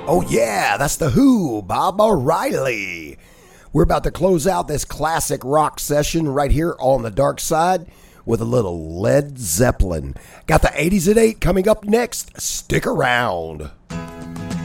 Oh yeah, that's The Who, Bob O'Reilly. We're about to close out this classic rock session right here on the dark side with a little Led Zeppelin. Got the 80s at 8 coming up next. Stick around.